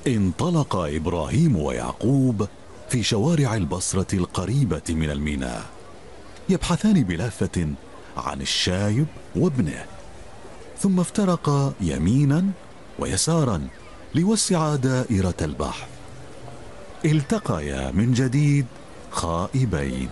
انطلق إبراهيم ويعقوب في شوارع البصرة القريبة من الميناء، يبحثان بلهفة عن الشايب وابنه، ثم افترقا يمينا ويسارا ليوسعا دائرة البحث. التقيا من جديد خائبين.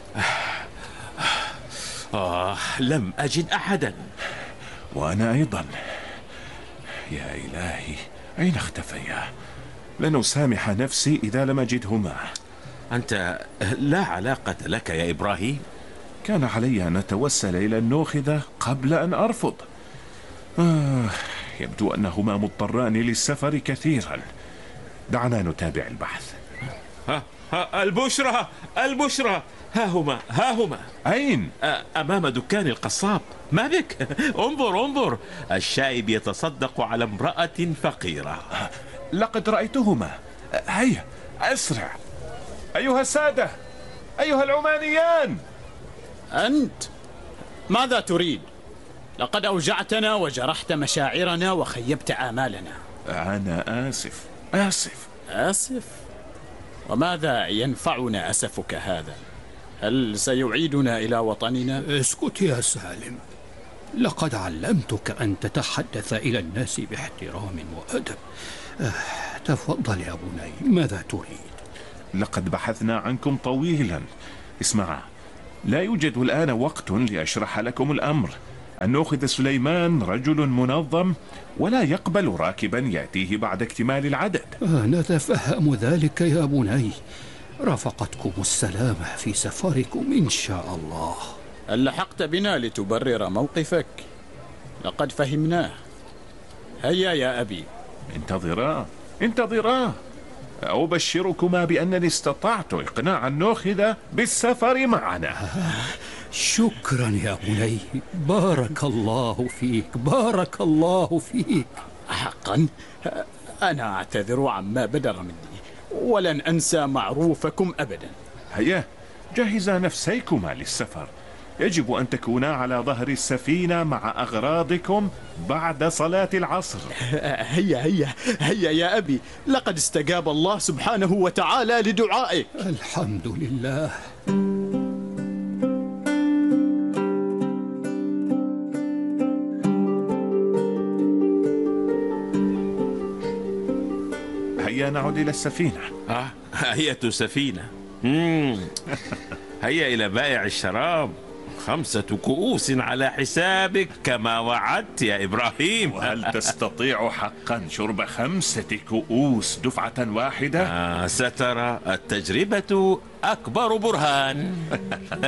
لم أجد أحدا. وأنا أيضا. يا إلهي، أين اختفيا؟ لن أسامح نفسي إذا لم أجدهما. أنت لا علاقة لك يا إبراهيم. كان علي أن أتوسل إلى النوخذة قبل أن أرفض. يبدو أنهما مضطران للسفر كثيرا. دعنا نتابع البحث. البشرى البشرى، ها هما. أين؟ أمام دكان القصاب. ما بك؟ انظر، الشايب يتصدق على امرأة فقيرة. لقد رأيتهما. هيا أسرع. أيها السادة، أيها العمانيان. أنت ماذا تريد؟ لقد أوجعتنا وجرحت مشاعرنا وخيبت آمالنا. أنا آسف. وماذا ينفعنا أسفك هذا؟ هل سيعيدنا إلى وطننا؟ اسكت يا سالم، لقد علمتك أن تتحدث إلى الناس باحترام وأدب. تفضل يا بني، ماذا تريد؟ لقد بحثنا عنكم طويلا. اسمع، لا يوجد الآن وقت لأشرح لكم الأمر. النوخذ سليمان رجل منظم ولا يقبل راكبا يأتيه بعد اكتمال العدد. نتفهم ذلك يا بني. رافقتكم السلامة في سفركم إن شاء الله. هل لحقت بنا لتبرر موقفك؟ لقد فهمناه. هيا يا أبي. انتظرا. أبشركما بأنني استطعت إقناع النوخذة بالسفر معنا. شكرا يا بني، بارك الله فيك. حقا أنا أعتذر عما بدر مني، ولن أنسى معروفكم أبدا. هيا جهزا نفسيكما للسفر. يجب أن تكونا على ظهر السفينة مع أغراضكم بعد صلاة العصر. هيا يا أبي، لقد استجاب الله سبحانه وتعالى لدعائك. الحمد لله. هيا نعود إلى السفينة. هي سفينة. هيا إلى بائع الشراب. 5 كؤوس على حسابك كما وعدت يا إبراهيم. وهل تستطيع حقا شرب 5 كؤوس دفعة واحدة؟ سترى، التجربة أكبر برهان.